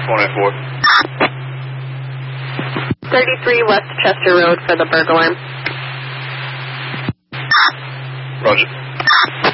24. 33 West Chester Road for the burglar alarm. Roger.